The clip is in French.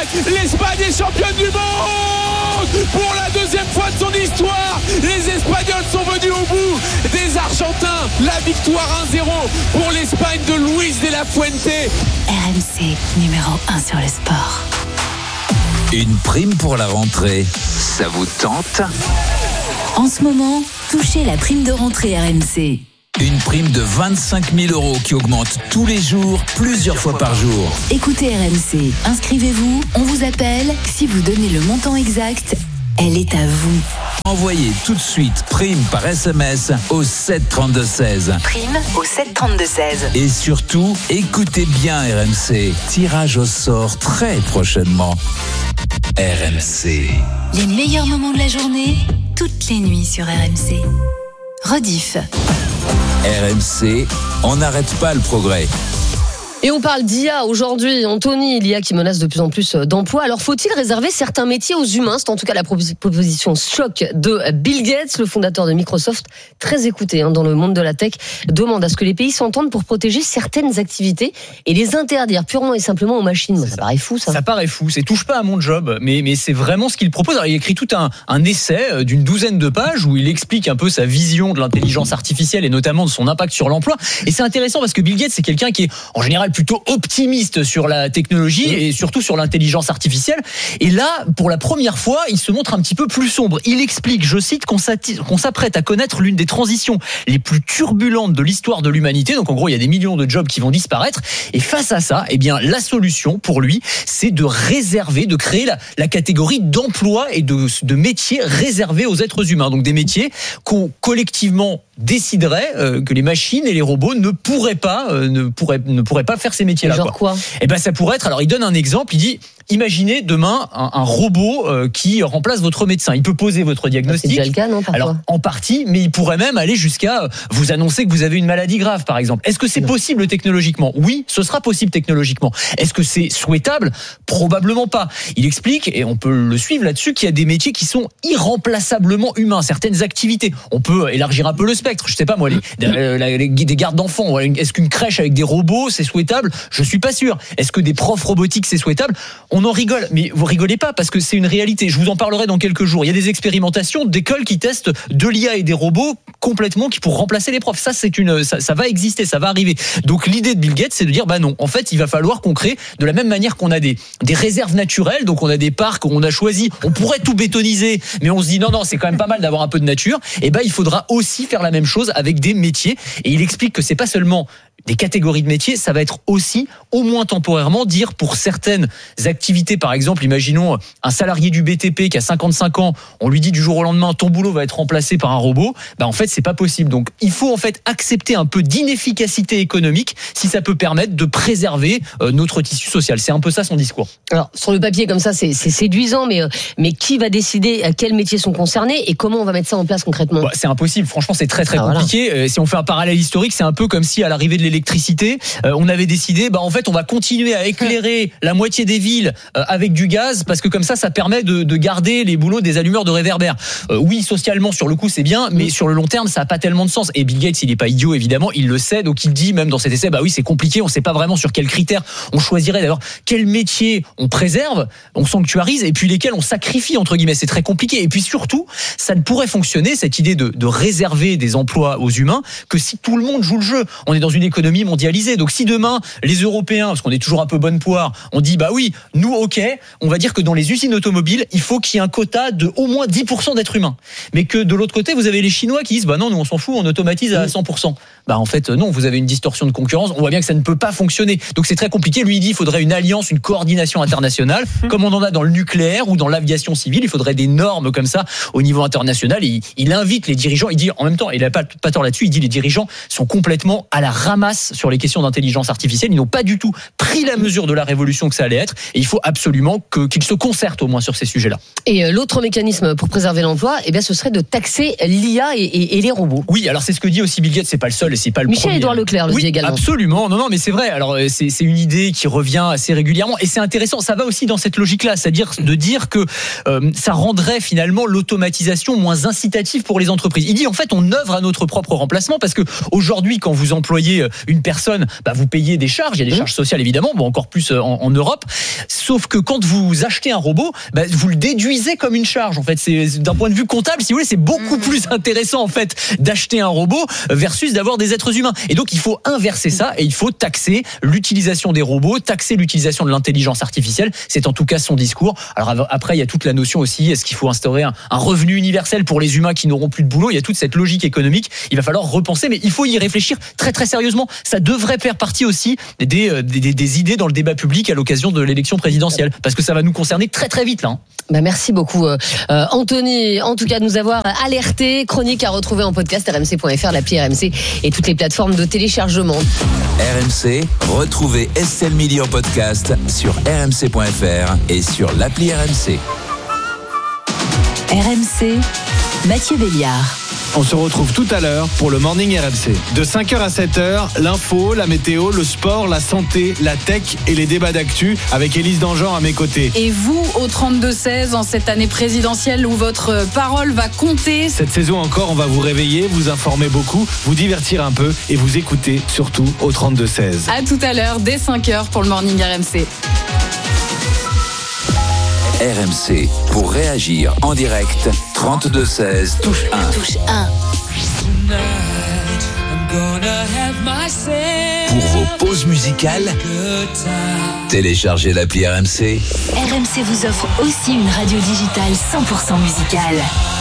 l'Espagne est championne du monde pour la deuxième fois de son histoire. Les Espagnols sont venus au bout des Argentins. La victoire 1-0 pour l'Espagne de Luis de la Fuente. RMC numéro 1 sur le sport. Une prime pour la rentrée, ça vous tente ? En ce moment, touchez la prime de rentrée RMC. Une prime de 25 000 € qui augmente tous les jours, plusieurs fois par jour. Écoutez RMC, inscrivez-vous, on vous appelle. Si vous donnez le montant exact, elle est à vous. Envoyez tout de suite prime par SMS au 7 32 16. Prime au 7 32 16. Et surtout, écoutez bien RMC. Tirage au sort très prochainement. RMC. Les meilleurs moments de la journée, toutes les nuits sur RMC. Rediff. RMC, on n'arrête pas le progrès. Et on parle d'IA aujourd'hui, Anthony, l'IA qui menace de plus en plus d'emplois. Alors faut-il réserver certains métiers aux humains ? C'est en tout cas la proposition choc de Bill Gates, le fondateur de Microsoft, très écouté dans le monde de la tech, demande à ce que les pays s'entendent pour protéger certaines activités et les interdire purement et simplement aux machines. Ça paraît fou, ça. Ça paraît fou, c'est touche pas à mon job, mais c'est vraiment ce qu'il propose. Alors, il écrit tout un essai d'une douzaine de pages où il explique un peu sa vision de l'intelligence artificielle et notamment de son impact sur l'emploi. Et c'est intéressant parce que Bill Gates, c'est quelqu'un qui est en général plutôt optimiste sur la technologie et surtout sur l'intelligence artificielle. Et là, pour la première fois, il se montre un petit peu plus sombre. Il explique, je cite, qu'on s'apprête à connaître l'une des transitions les plus turbulentes de l'histoire de l'humanité. Donc en gros, il y a des millions de jobs qui vont disparaître. Et face à ça, eh bien, la solution pour lui, c'est de réserver, de créer la catégorie d'emplois et de métiers réservés aux êtres humains. Donc des métiers qu'on collectivement déciderait que les machines et les robots ne pourraient pas faire ces métiers-là. Genre quoi ? Eh ben ça pourrait être. Alors il donne un exemple. Il dit imaginez demain un robot qui remplace votre médecin. Il peut poser votre diagnostic. C'est déjà le cas, non ? Alors en partie, mais il pourrait même aller jusqu'à vous annoncer que vous avez une maladie grave, par exemple. Est-ce que c'est possible technologiquement ? Oui, ce sera possible technologiquement. Est-ce que c'est souhaitable ? Probablement pas. Il explique, et on peut le suivre là-dessus, qu'il y a des métiers qui sont irremplaçablement humains. Certaines activités. On peut élargir un peu le spectre. Je sais pas moi, des gardes d'enfants. Est-ce qu'une crèche avec des robots c'est souhaitable ? Je suis pas sûr. Est-ce que des profs robotiques c'est souhaitable ? On en rigole, mais vous rigolez pas parce que c'est une réalité. Je vous en parlerai dans quelques jours. Il y a des expérimentations d'écoles qui testent de l'IA et des robots complètement qui pour remplacer les profs. Ça ça va exister, ça va arriver. Donc l'idée de Bill Gates c'est de dire bah non, en fait il va falloir qu'on crée de la même manière qu'on a des réserves naturelles. Donc on a des parcs où on a choisi, on pourrait tout bétoniser, mais on se dit non c'est quand même pas mal d'avoir un peu de nature. Et ben il faudra aussi faire la même chose avec des métiers. Et il explique que c'est pas seulement des catégories de métiers, ça va être aussi, au moins temporairement, dire pour certaines activités, par exemple, imaginons un salarié du BTP qui a 55 ans, on lui dit du jour au lendemain, ton boulot va être remplacé par un robot, bah en fait, c'est pas possible. Donc, il faut en fait accepter un peu d'inefficacité économique si ça peut permettre de préserver notre tissu social. C'est un peu ça son discours. Alors, sur le papier, comme ça, c'est séduisant, mais qui va décider à quels métiers sont concernés et comment on va mettre ça en place concrètement ? C'est impossible. Franchement, c'est très compliqué. Voilà. Si on fait un parallèle historique, c'est un peu comme si à l'arrivée de l'électricité, on avait décidé, en fait, on va continuer à éclairer la moitié des villes avec du gaz parce que comme ça permet de garder les boulots des allumeurs de réverbères. Oui, socialement, sur le coup, c'est bien, mais sur le long terme, ça n'a pas tellement de sens. Et Bill Gates, il n'est pas idiot, évidemment, il le sait, donc il dit même dans cet essai, oui, c'est compliqué, on ne sait pas vraiment sur quels critères on choisirait. D'ailleurs, quel métier on préserve, on sanctuarise, et puis lesquels on sacrifie, entre guillemets. C'est très compliqué. Et puis surtout, ça ne pourrait fonctionner, cette idée de réserver des emplois aux humains, que si tout le monde joue le jeu. On est dans une économie mondialisée. Donc si demain, les Européens, parce qu'on est toujours un peu bonne poire, on dit, oui, nous, ok, on va dire que dans les usines automobiles, il faut qu'il y ait un quota de au moins 10% d'êtres humains. Mais que de l'autre côté, vous avez les Chinois qui disent, non, nous, on s'en fout, on automatise à 100%. En fait, non, vous avez une distorsion de concurrence. On voit bien que ça ne peut pas fonctionner. Donc c'est très compliqué. Lui, il dit, il faudrait une alliance, une coordination internationale, comme on en a dans le nucléaire ou dans l'aviation civile. Il faudrait des normes comme ça au niveau international. Et il invite les dirigeants. Il dit, en même temps, il n'a pas tort là-dessus. Il dit, les dirigeants sont complètement à la ramasse sur les questions d'intelligence artificielle. Ils n'ont pas du tout pris la mesure de la révolution que ça allait être. Et il faut absolument qu'ils se concertent au moins sur ces sujets-là. Et l'autre mécanisme pour préserver l'emploi, ce serait de taxer l'IA et les robots. Oui, alors c'est ce que dit aussi Bill Gates. C'est pas le seul. c'est pas le premier. Michel-Édouard Leclerc le dit également. Absolument. Non, mais c'est vrai. Alors, c'est une idée qui revient assez régulièrement. Et c'est intéressant. Ça va aussi dans cette logique-là. C'est-à-dire de dire que ça rendrait finalement l'automatisation moins incitative pour les entreprises. Il dit, en fait, on œuvre à notre propre remplacement parce que aujourd'hui, quand vous employez une personne, vous payez des charges. Il y a des charges sociales, évidemment. Bon, encore plus en Europe. Sauf que quand vous achetez un robot, vous le déduisez comme une charge. En fait, c'est d'un point de vue comptable, si vous voulez, c'est beaucoup plus intéressant en fait d'acheter un robot versus d'avoir des êtres humains. Et donc, il faut inverser ça et il faut taxer l'utilisation des robots, taxer l'utilisation de l'intelligence artificielle. C'est en tout cas son discours. Alors après, il y a toute la notion aussi, est-ce qu'il faut instaurer un revenu universel pour les humains qui n'auront plus de boulot? Il y a toute cette logique économique. Il va falloir repenser, mais il faut y réfléchir très très sérieusement. Ça devrait faire partie aussi des idées dans le débat public à l'occasion de l'élection présidentielle, parce que ça va nous concerner très très vite là. Merci beaucoup Anthony, en tout cas de nous avoir alerté. Chronique à retrouver en podcast rmc.fr, l'appli RMC et toutes les plateformes de téléchargement. RMC, retrouvez Estelle Midi en podcast sur rmc.fr et sur l'appli RMC. RMC, Mathieu Béliard. On se retrouve tout à l'heure pour le Morning RMC. De 5h à 7h, l'info, la météo, le sport, la santé, la tech et les débats d'actu avec Élise Dangean à mes côtés. Et vous, au 32-16, en cette année présidentielle où votre parole va compter. Cette saison encore, on va vous réveiller, vous informer beaucoup, vous divertir un peu et vous écouter surtout au 32-16. À tout à l'heure, dès 5h pour le Morning RMC. RMC, pour réagir en direct, 32-16, touche 1. Touche 1. Pour vos pauses musicales, téléchargez l'appli RMC. RMC vous offre aussi une radio digitale 100% musicale.